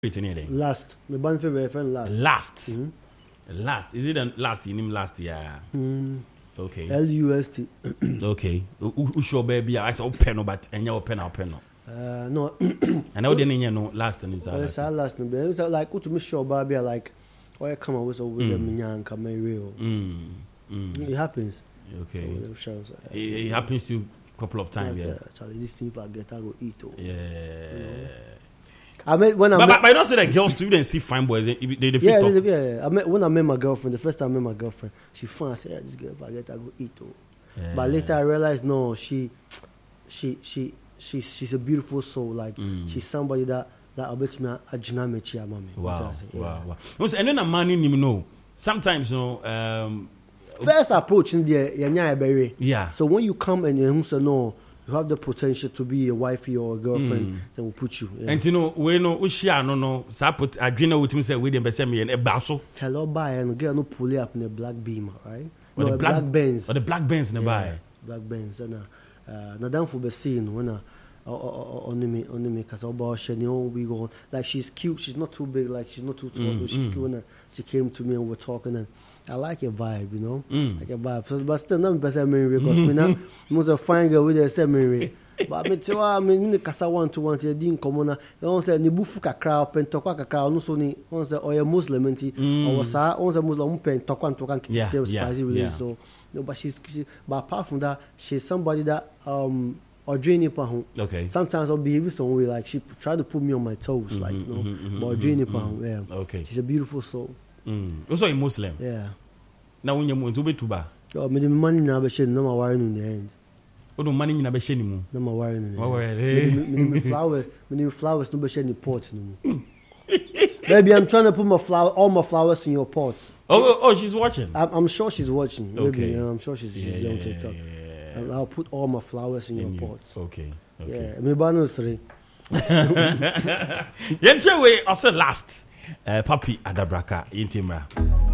Last. My band favorite friend last. Last. Mm-hmm. Last. Is it a last? You name last year. Okay. LUST. Okay. Who show baby? I said open, but and you open. No. And now then no last and it's last. It's like what to me show baby like. Why come out with them young come real. It happens. Okay. So, it happens to you a couple of times. Yeah. Charlie, this thing if I get, I go eat. Yeah. You know? I met when but I don't say that girls too didn't see fine boys. They yeah. When I met my girlfriend, the first time I met my girlfriend, she fun. I said, yeah, this girl if I get, I go eat. Yeah. But later I realized no, she's a beautiful soul. Like she's somebody that I bet me a dynamic mommy. Wow. And then a man in him know. Sometimes first approach in the yeah. So when you come and you say no, you have the potential to be a wifey or a girlfriend, then we'll put you. Yeah. And we know we share no. So I put a dinner with him say we didn't me and a basso. Tell her buy and get no pull up in a black Beamer, right? Or no, the black Benz. Or the black Benz in the buy. Black Benz. And now down for the scene when on me because about she we go like she's cute. She's not too big. Like she's not too tall. So she's cute. When she came to me and we're talking and. I like your vibe, you know. Like your vibe. So, but still, not because me now, most a fine girl with a seminary. But I tell her, me kasa 1-to-1, you didn't come on. They say ni bufu kakra, pen tokwa kakra. No so ni, one say or you Muslim, enti. Or sa, one say Muslim, pen tokwa kitty spicy religion. So, no, but but apart from that, she's somebody that or drain it okay. Sometimes I'll behave some way like she try to put me on my toes, like you know. But drain it yeah. Okay. She's a beautiful soul. Also a Muslim. Yeah. Now when you want to be tuba. Oh, me the money na be share no ma worry in the end. Oh, no money na be share ni mu. No ma worry in the end. Me flowers no be share ni pot no. Baby, I'm trying to put all my flowers in your pots. Oh, she's watching. I'm sure she's watching. Okay. Maybe, I'm sure she's on TikTok. I'll put all my flowers in your pots. Okay. Yeah, me banu sri. Yente we also last. Papi Adabraka Intimra.